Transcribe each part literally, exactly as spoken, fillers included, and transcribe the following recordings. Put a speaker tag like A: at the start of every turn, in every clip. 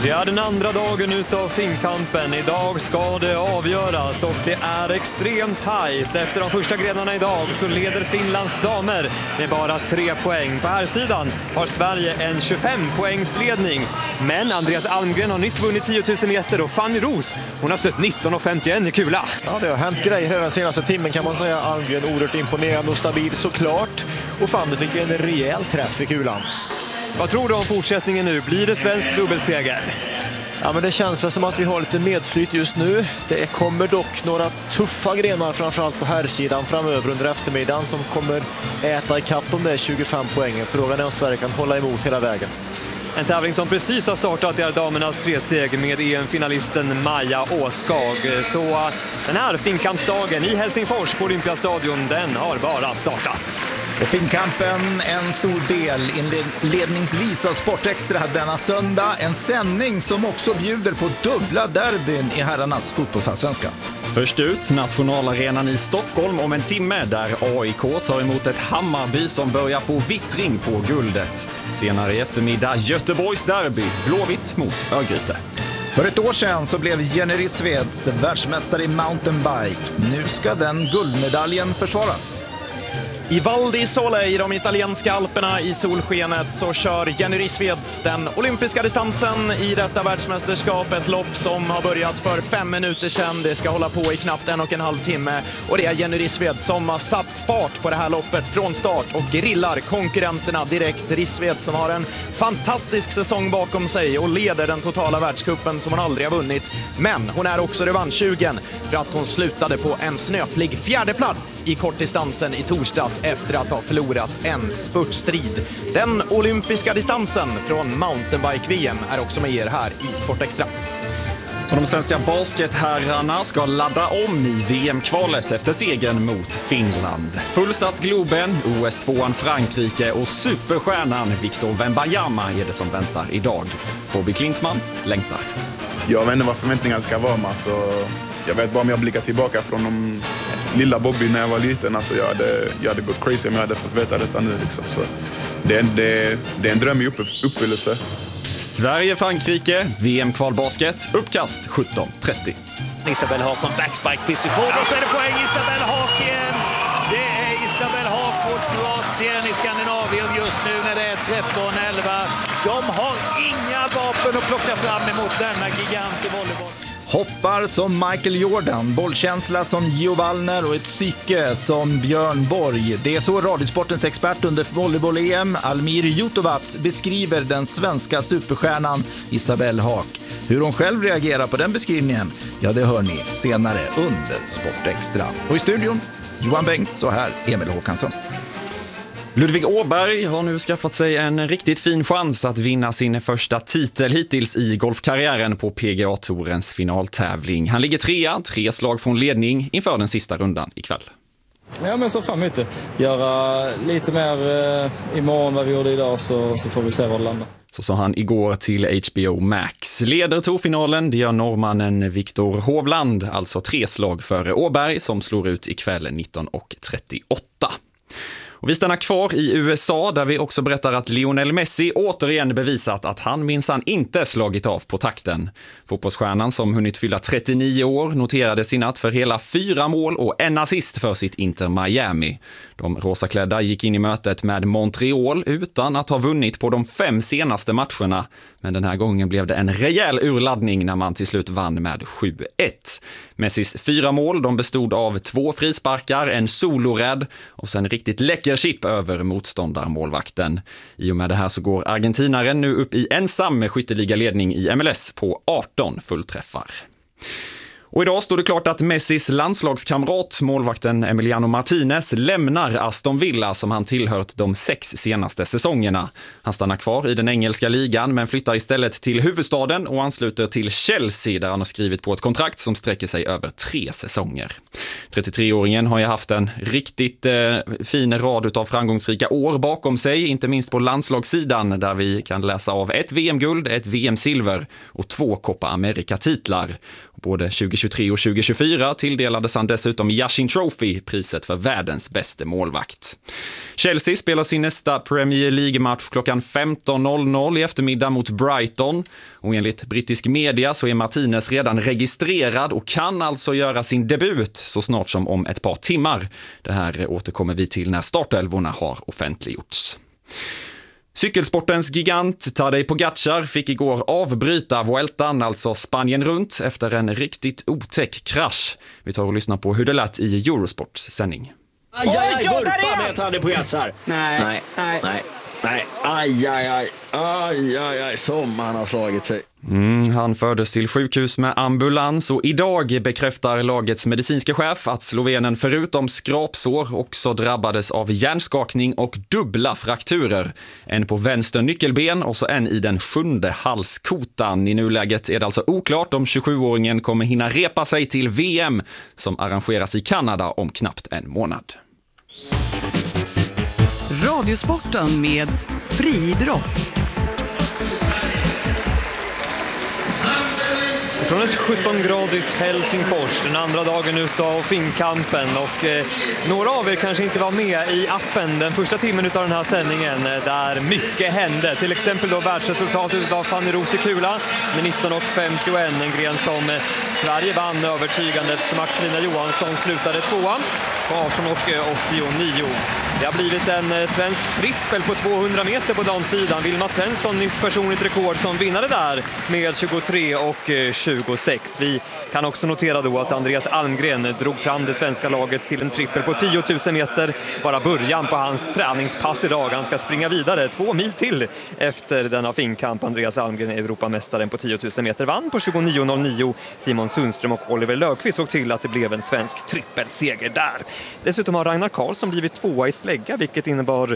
A: Det är den andra dagen utav Finnkampen. Idag ska det avgöras och det är extremt tajt. Efter de första grenarna idag så leder Finlands damer med bara tre poäng. På här sidan har Sverige en tjugofem poängsledning. Men Andreas Almgren har nyss vunnit tio tusen meter och Fanny Ros, hon har stött nitton och femtioen i kula.
B: Ja, det har hänt grejer här den senaste timmen kan man säga. Almgren oerhört imponerande och stabil såklart. Och Fanny fick en rejäl träff i kulan.
A: Vad tror du om fortsättningen nu? Blir det svensk dubbelseger?
B: Ja, men det känns väl som att vi har lite medflyt just nu. Det kommer dock några tuffa grenar framförallt på här sidan framöver under eftermiddagen som kommer äta ikapp de där tjugofem poängen. Frågan är om Sverige kan hålla emot hela vägen.
A: En tävling som precis har startat är damernas tresteg med E M-finalisten Maja Åskag. Så den här Finnkampsdagen i Helsingfors på Olympiastadion, den har bara startat.
C: Och Finnkampen, en stor del inledningsvis av Sportextra denna söndag. En sändning som också bjuder på dubbla derbyn i herrarnas fotbollsallsvenska.
D: Först ut, nationalarenan i Stockholm om en timme där A I K tar emot ett Hammarby som börjar få vittring på guldet. Senare i eftermiddag Göteborgs derby, Blåvitt mot Örgryte.
C: För ett år sedan så blev Jenny Rissveds världsmästare i mountainbike. Nu ska den guldmedaljen försvaras.
E: I Val di Sole i de italienska alperna i solskenet så kör Jenny Rissveds den olympiska distansen i detta världsmästerskap. Ett lopp som har börjat för fem minuter sedan. Det ska hålla på i knappt en och en halv timme. Och det är Jenny Rissved som har satt fart på det här loppet från start och grillar konkurrenterna direkt. Rissved som har en fantastisk säsong bakom sig och leder den totala världscupen som hon aldrig har vunnit. Men hon är också revanschsugen för att hon slutade på en snöplig fjärde plats i kortdistansen i torsdags efter att ha förlorat en spurtstrid. Den olympiska distansen från mountainbike-V M är också med er här i Sportextra.
D: Och de svenska basketherrarna ska ladda om i V M-kvalet efter segern mot Finland. Fullsatt Globen, O S tvåan Frankrike och superstjärnan Victor Wembanyama är det som väntar idag. Bobby Klintman längtar.
F: Jag vet inte vad förväntningarna ska vara, men så jag vet bara om jag blickar tillbaka från de lilla Bobby när jag var liten. Alltså jag, hade, jag hade gått crazy om jag hade fått veta detta nu. Liksom. Så det, är, det, det är en dröm i upp, uppfyllelse.
D: Sverige-Frankrike, V M-kvalbasket, uppkast sjutton trettio.
G: Isabel Haak från backspike-position och så är det poäng Isabel Haak igen. Det är Isabel Haak mot Kroatien i Skandinavien just nu när det är tretton elva. De har inga vapen att plocka fram emot denna gigant i volleyboll.
C: Hoppar som Michael Jordan, bollkänsla som Gio Wallner och ett psyke som Björn Borg. Det är så Radiosportens expert under volleyboll-E M, Almir Jutovac, beskriver den svenska superstjärnan Isabel Haak. Hur hon själv reagerar på den beskrivningen, ja det hör ni senare under Sportextra. Och i studion, Johan Bengt, så här Emil Håkansson.
D: Ludvig Åberg har nu skaffat sig en riktigt fin chans att vinna sin första titel hittills i golfkarriären på P G A-tourens finaltävling. Han ligger trea, tre slag från ledning inför den sista rundan ikväll.
H: Ja, men så fram lite. Göra lite mer eh, imorgon vad vi gjorde idag så, så får vi se var det landar.
D: Så sa han igår till H B O Max. Leder tourfinalen, det gör norrmannen Viktor Hovland, alltså tre slag före Åberg som slår ut ikväll nitton och trettioåtta. Och vi stannar kvar i U S A där vi också berättar att Lionel Messi återigen bevisat att han minsann inte slagit av på takten. Fotbollsstjärnan som hunnit fylla trettionio år noterade sin natt för hela fyra mål och en assist för sitt Inter Miami. De rosaklädda gick in i mötet med Montreal utan att ha vunnit på de fem senaste matcherna. Men den här gången blev det en rejäl urladdning när man till slut vann med sju ett. Messis fyra mål de bestod av två frisparkar, en solorädd och sen riktigt läcker chip över motståndarmålvakten. I och med det här så går argentinaren nu upp i ensam skytteligaledning i M L S på arton fullträffar. Och idag står det klart att Messis landslagskamrat, målvakten Emiliano Martinez, lämnar Aston Villa som han tillhört de sex senaste säsongerna. Han stannar kvar i den engelska ligan men flyttar istället till huvudstaden och ansluter till Chelsea där han har skrivit på ett kontrakt som sträcker sig över tre säsonger. trettiotre-åringen har ju haft en riktigt eh, fin rad av framgångsrika år bakom sig, inte minst på landslagssidan där vi kan läsa av ett V M-guld, ett V M-silver och två Copa America-titlar. Både tjugohundratjugotre och tjugohundratjugofyra tilldelades han dessutom Yashin Trophy, priset för världens bästa målvakt. Chelsea spelar sin nästa Premier League-match klockan femton noll noll i eftermiddag mot Brighton. Och enligt brittisk media så är Martinez redan registrerad och kan alltså göra sin debut så snart som om ett par timmar. Det här återkommer vi till när startelvorna har offentliggjorts. Cykelsportens gigant Tadej Pogacar fick igår avbryta Vueltan, alltså Spanien runt, efter en riktigt otäck krasch. Vi tar och lyssnar på hur det lät i Eurosports sändning.
I: Aj, aj, aj, vurpa med Tadej Pogacar. Nej, nej, nej, nej, nej, aj, aj, aj, aj, aj, aj, som han har slagit sig.
D: Mm, han fördes till sjukhus med ambulans och idag bekräftar lagets medicinska chef att slovenen förutom skrapsår också drabbades av hjärnskakning och dubbla frakturer. En på vänster nyckelben och så en i den sjunde halskotan. I nuläget är det alltså oklart om tjugosjuåringen kommer hinna repa sig till V M som arrangeras i Kanada om knappt en månad.
J: Radiosporten med friidrott.
A: Från ett sjutton-gradigt Helsingfors, den andra dagen utav Finnkampen, och eh, några av er kanske inte var med i appen den första timmen utav den här sändningen eh, där mycket hände. Till exempel då världsresultatet av Fanny Roth i kula med nitton femtioett, en gren som eh, Sverige vann övertygandet. Maximina Johansson slutade tvåa på arton åttionio. Det har blivit en eh, svensk trippel på tvåhundra meter på damsidan. Vilma Svensson, nytt personligt rekord som vinnare där med tjugotre och tjugosex. Vi kan också notera då att Andreas Almgren drog fram det svenska laget till en trippel på tio tusen meter. Bara början på hans träningspass idag. Han ska springa vidare två mil till efter denna Finnkamp. Andreas Almgren är Europamästaren på tio tusen meter, vann på tjugonio noll nio. Simon Sundström och Oliver Löfqvist såg till att det blev en svensk trippelseger där. Dessutom har Ragnar Karlsson blivit tvåa i slägga, vilket innebar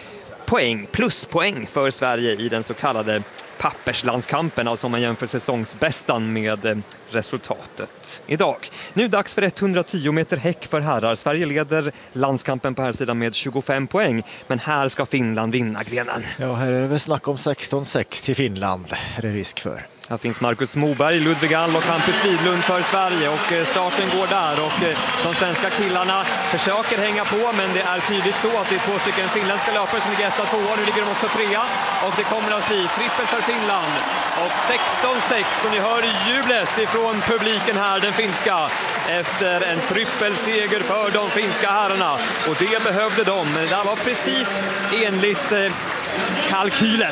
A: poäng, pluspoäng för Sverige i den så kallade papperslandskampen, alltså om man jämför säsongsbästan med resultatet idag. Nu dags för etthundratio meter häck för herrar. Sverige leder landskampen på här sidan med tjugofem poäng, men här ska Finland vinna grenen.
B: Ja, här är det väl snack om sexton sex till Finland, är det risk för.
A: Här finns Marcus Moberg, Ludvig All och Hampus Widlund för Sverige, och starten går där, och de svenska killarna försöker hänga på, men det är tydligt så att det är två stycken finländska löpare som ligger etta, tvåa. Nu ligger de också trea, och det kommer att bli trippel för Finland. Och sexton sex, och ni hör jublet ifrån publiken här, den finska, efter en trippelseger för de finska herrarna. Och det behövde de, men det där var precis enligt eh, kalkylen.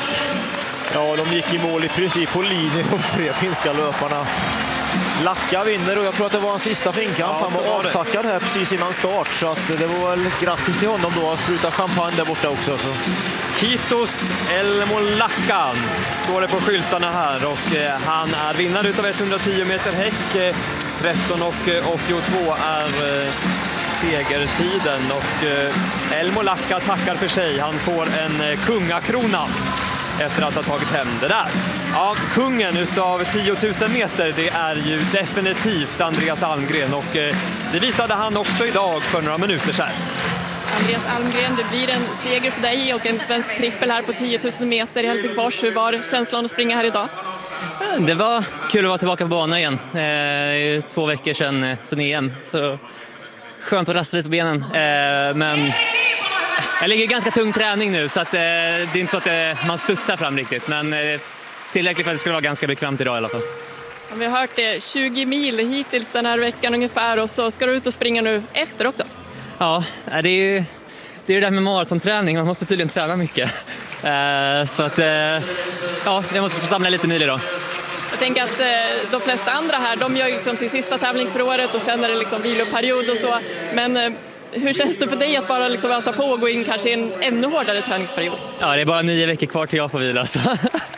B: Ja, de gick i mål i princip på linje, de tre finska löparna. Lacka vinner, och jag tror att det var en sista Finnkamp.
A: Ja,
B: han var, var avtackad här precis innan start, så att det var väl grattis till honom då. Han sprutar champagne där borta också. Så.
A: Kiitos Elmo Lackan står det på skyltarna här, och eh, han är vinnare utav etthundratio meter häck. Eh, tretton åttiotvå är eh, segertiden, och eh, Elmo Lacka tackar för sig. Han får en eh, kungakrona efter att ha tagit hem det där. Ja, kungen utav tio tusen meter, det är ju definitivt Andreas Almgren, och eh, det visade han också idag för några minuter sedan.
K: Andreas Almgren, det blir en seger för dig och en svensk trippel här på tio tusen meter i Helsingfors. Hur var känslan att springa här idag?
L: Det var kul att vara tillbaka på banan igen. Eh, två veckor sedan, sedan E M, så skönt att rasta lite på benen. Eh, men jag ligger i ganska tung träning nu, så att, eh, det är inte så att eh, man studsar fram riktigt, men eh, tillräckligt för att det skulle vara ganska bekvämt idag i alla fall.
K: Ja, vi har hört det, tjugo mil hittills den här veckan ungefär, och så ska du ut och springa nu efter också.
L: Ja, det är ju det, är det där med maratonträning, man måste tydligen träna mycket. Eh, så att, eh, ja, jag måste få samla lite mil idag.
K: Jag tänker att eh, de flesta andra här, de gör liksom sin sista tävling för året, och sen är det liksom viloperiod och så, men eh, hur känns det för dig att bara liksom ösa på och gå in kanske i en ännu hårdare träningsperiod?
L: Ja, det är bara nio veckor kvar till jag får vila. Så.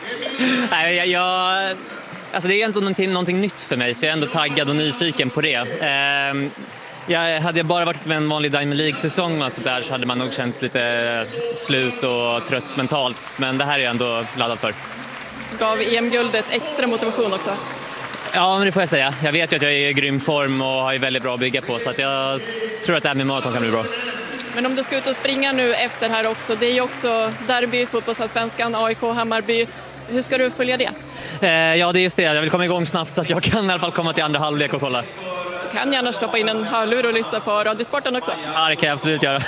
L: Nej, jag, jag, alltså det är ändå någonting, någonting nytt för mig, så jag är ändå taggad och nyfiken på det. Eh, jag, hade jag bara varit med en vanlig Diamond League-säsong och så, där, så hade man nog känt lite slut och trött mentalt. Men det här är jag ändå laddad för.
K: Gav E M-guldet extra motivation också?
L: Ja, men det får jag säga. Jag vet ju att jag är i grym form och har väldigt bra att bygga på, så att jag tror att det här med maraton kan bli bra.
K: Men om du ska ut och springa nu efter här också, det är ju också derby, fotbollsallsvenskan, A I K, Hammarby. Hur ska du följa det?
L: Eh, ja, det är just det. Jag vill komma igång snabbt så att jag kan i alla fall komma till andra halvlek och kolla.
K: Du kan gärna stoppa in en hörlur och lyssna på Radiosporten också.
L: Ja, det kan jag absolut göra.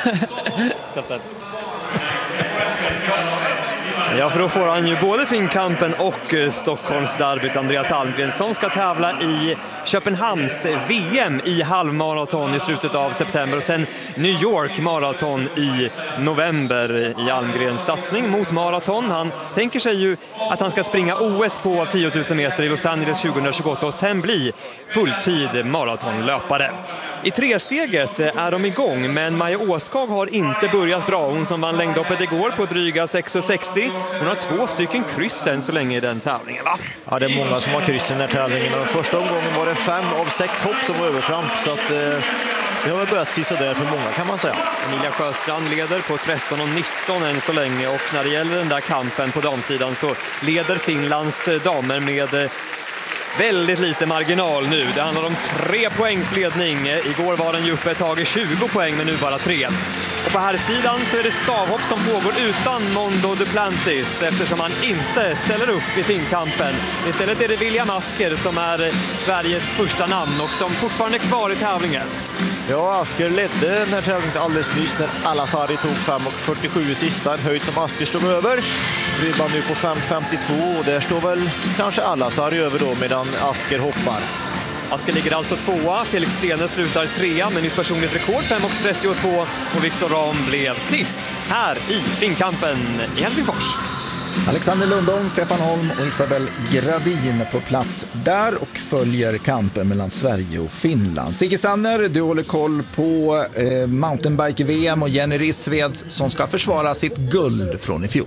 A: Ja, för då får han ju både Finnkampen och eh, Stockholmsderbyt, Andreas Almgren, som ska tävla i Köpenhamns V M i halvmaraton i slutet av september och sen New York maraton i november i Almgrens satsning mot maraton. Han tänker sig ju att han ska springa O S på tio tusen meter i Los Angeles tjugohundratjugoåtta och sen bli fulltid maratonlöpare. I tresteget är de igång, men Maja Åskag har inte börjat bra. Hon som vann längdhoppet igår på dryga sex sextio. Hon har två stycken kryss än så länge i den tävlingen, va?
B: Ja, det är många som har kryss i den här tävlingen. Och första omgången var det fem av sex hopp som var övertramp, så att eh, det har väl börjat sisa där för många, kan man säga.
A: Emilia Sjöstrand leder på tretton och nitton än så länge, och när det gäller den där kampen på damsidan så leder Finlands damer med väldigt lite marginal nu. Det handlar om tre poängs ledning. Igår var den ju uppe ett tag i tjugo poäng, men nu bara tre. Och på här sidan så är det stavhopp som pågår utan Mondo Duplantis, eftersom han inte ställer upp i Finnkampen. Istället är det William Asker som är Sveriges första namn och som fortfarande är kvar i tävlingen.
B: Ja, Asker ledde den här tävlingen alldeles nyss när Alasari tog fem fyrtiosju i sista. En höjd som Asker stod över. Ribban nu på fem femtiotvå och där står väl kanske Alasari över då medan Asker hoppar.
A: Asker ligger alltså tvåa, Felix Stene slutar trea med nytt personligt rekord fem trettiotvå och Viktor Ram blev sist här i Finnkampen i Helsingfors.
C: Alexander Lundholm, Stefan Holm och Isabel Gradin på plats där och följer kampen mellan Sverige och Finland. Sigge Sanner, du håller koll på eh, mountainbike-V M och Jenny Rissveds som ska försvara sitt guld från i fjol.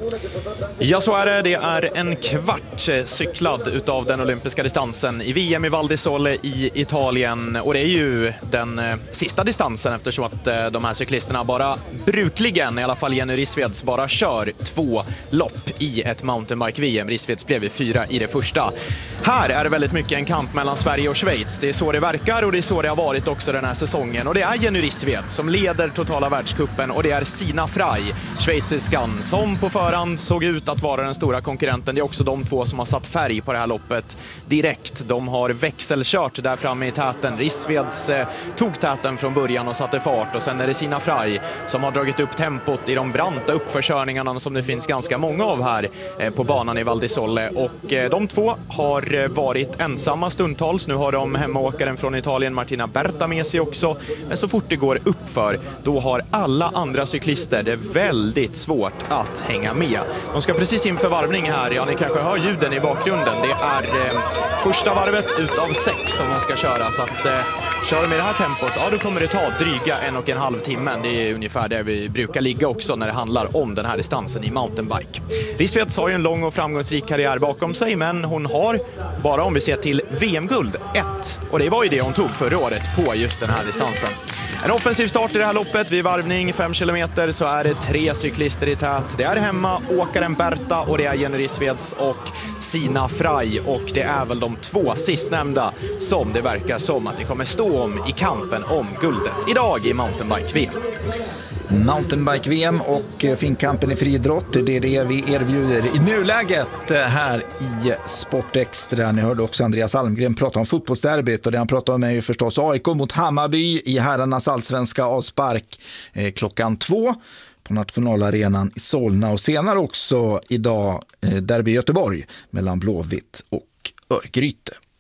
E: Ja, så är det. Det är en kvart cyklad utav den olympiska distansen i V M i Val di Sole i Italien. Och det är ju den eh, sista distansen eftersom att eh, de här cyklisterna bara brukligen, i alla fall Jenny Rissveds, bara kör två lopp i ett mountainbike-V M. Rissveds blev fyra i det första. Här är det väldigt mycket en kamp mellan Sverige och Schweiz. Det är så det verkar och det är så det har varit också den här säsongen. Och det är Jenny Rissveds som leder totala världscupen och det är Sina Frey, schweiziskan, som på förhand såg ut att vara den stora konkurrenten. Det är också de två som har satt färg på det här loppet direkt. De har växelkört där framme i täten. Rissveds eh, tog täten från början och satte fart och sen är det Sina Frey som har dragit upp tempot i de branta uppförskörningarna som det finns ganska många av här eh, på banan i Val di Sole. Och eh, de två har eh, varit ensamma stundtals. Nu har de hemmaåkaren från Italien Martina Berta med sig också. Men så fort det går uppför, då har alla andra cyklister det väldigt svårt att hänga med. De ska precis inför varvning här. Ja, ni kanske hör ljuden i bakgrunden. Det är eh, första varvet utav sex som de ska köra. Så att eh, kör med det här tempot, ja, då kommer det ta dryga en och en halv timme. Det är ungefär där vi brukar ligga också när det handlar om den här distansen i mountainbike. Rissveds har ju en lång och framgångsrik karriär bakom sig, men hon har, bara om vi ser till V M-guld, ett. Och det var ju det hon tog förra året på just den här distansen. En offensiv start i det här loppet. Vid varvning fem kilometer så är det tre cyklister i tät. Det är hemma åkaren Berta och det är Jenny Rissveds och Sina Frey. Och det är väl de två sistnämnda som det verkar som att det kommer stå om i kampen om guldet idag i mountainbike-V M.
C: Mountainbike-V M och Finnkampen i friidrott, det är det vi erbjuder i nuläget här i Sport Extra. Ni hörde också Andreas Almgren prata om fotbollsderbyt och det han pratade om är ju förstås A I K mot Hammarby i herrarnas allsvenska avspark eh, klockan två på nationalarenan i Solna och senare också idag eh, derby i Göteborg mellan Blåvitt och Örgryte.